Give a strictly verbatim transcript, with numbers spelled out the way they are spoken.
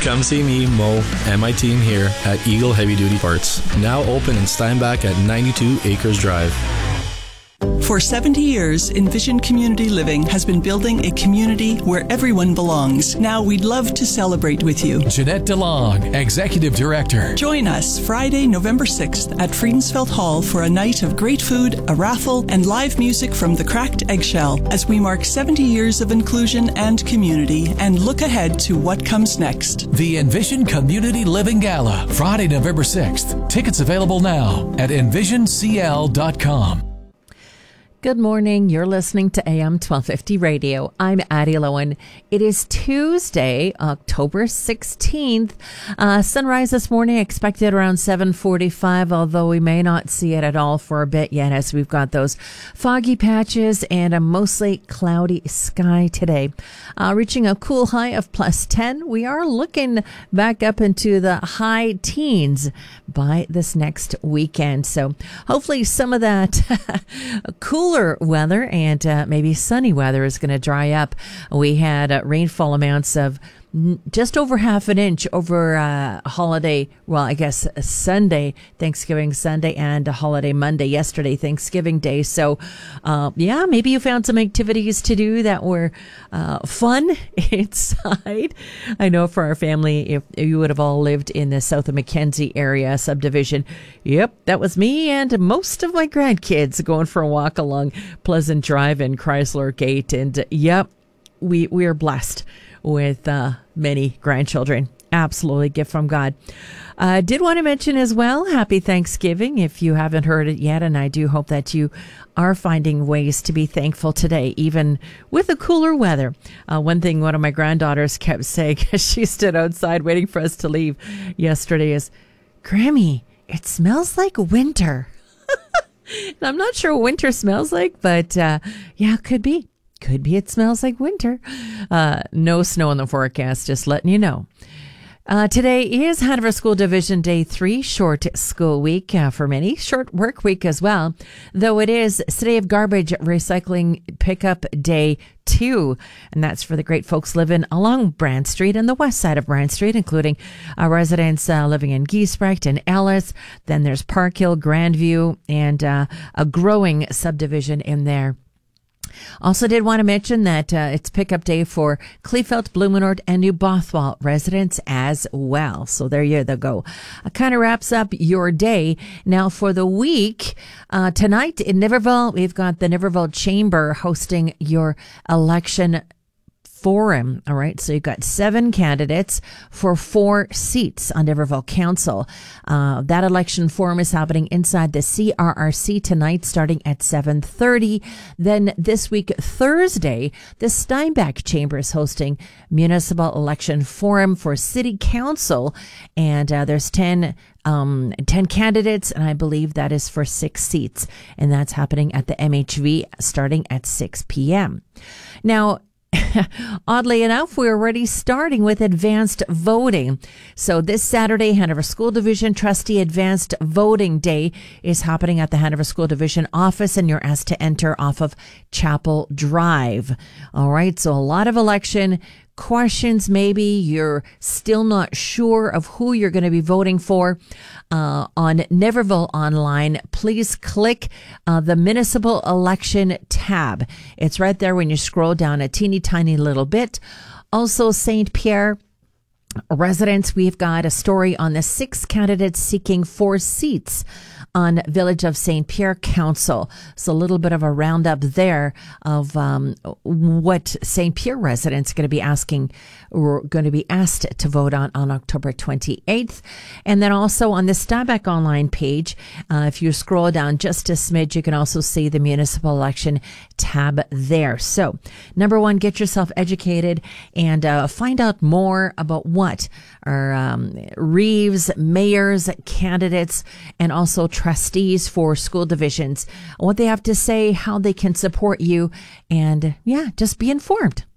Come see me, Mo, and my team here at Eagle Heavy Duty Parts. Now open in Steinbach at ninety-two Acres Drive. For seventy years, Envision Community Living has been building a community where everyone belongs. Now we'd love to celebrate with you. Jeanette DeLong, Executive Director. Join us Friday, November sixth at Friedensfeld Hall for a night of great food, a raffle, and live music from the Cracked Eggshell as we mark seventy years of inclusion and community and look ahead to what comes next. The Envision Community Living Gala, Friday, November sixth. Tickets available now at envision c l dot com. Good morning. You're listening to A M twelve fifty Radio. I'm Addie Lowen. It is Tuesday, October sixteenth. Uh, sunrise this morning expected around seven forty-five, although we may not see it at all for a bit yet as we've got those foggy patches and a mostly cloudy sky today. Uh, reaching a cool high of plus ten. We are looking back up into the high teens by this next weekend. So hopefully some of that cool Cooler weather and uh, maybe sunny weather is going to dry up. We had uh, rainfall amounts of just over half an inch over uh, holiday, well, I guess Sunday, Thanksgiving Sunday, and a holiday Monday, yesterday, Thanksgiving Day. So, uh, yeah, maybe you found some activities to do that were uh, fun inside. I know for our family, if you would have all lived in the South of Mackenzie area subdivision, yep, that was me and most of my grandkids going for a walk along Pleasant Drive and Chrysler Gate. And, uh, yep, we we are blessed with uh, many grandchildren. Absolutely, gift from God. I uh, did want to mention as well, happy Thanksgiving if you haven't heard it yet, and I do hope that you are finding ways to be thankful today, even with the cooler weather. Uh, one thing one of my granddaughters kept saying as she stood outside waiting for us to leave yesterday is, Grammy, it smells like winter. I'm not sure what winter smells like, but uh, yeah, it could be. Could be it smells like winter. Uh, no snow in the forecast, just letting you know. Uh, today is Hanover School Division Day three, short school week uh, for many, short work week as well, though it is City of Garbage Recycling Pickup Day two, and that's for the great folks living along Brand Street and the west side of Brand Street, including uh, residents uh, living in Giesbrecht and Ellis. Then there's Park Hill, Grandview, and uh, a growing subdivision in there. Also did want to mention that uh, it's pickup day for Kleefeld, Blumenort, and New Bothwell residents as well. So there you go. Uh, kind of wraps up your day. Now for the week, uh, tonight in Niverville, we've got the Niverville Chamber hosting your election forum. All right. So you've got seven candidates for four seats on Niverville Council. Uh, that election forum is happening inside the C R R C tonight, starting at seven thirty. Then this week, Thursday, the Steinbach Chamber is hosting municipal election forum for city council. And uh, there's ten Um, ten candidates, and I believe that is for six seats. And that's happening at the M H V starting at six p.m. Now, oddly enough, we're already starting with advanced voting. So this Saturday, Hanover School Division Trustee Advanced Voting Day is happening at the Hanover School Division office, and you're asked to enter off of Chapel Drive. All right, so a lot of election questions. Maybe you're still not sure of who you're going to be voting for. Uh, on Niverville Online, please click uh, the Municipal Election tab. It's right there when you scroll down a teeny tiny little bit. Also, Saint Pierre residents, we've got a story on the six candidates seeking four seats on Village of Saint Pierre Council. So a little bit of a roundup there of um, what Saint Pierre residents are going to be asking or going to be asked to vote on on October twenty-eighth. And then also on the Steinbach Online page, uh, if you scroll down just a smidge, you can also see the municipal election tab there. So number one, get yourself educated and uh, find out more about what are um, Reeves, mayors, candidates, and also trustees for school divisions, what they have to say, how they can support you, and yeah, just be informed.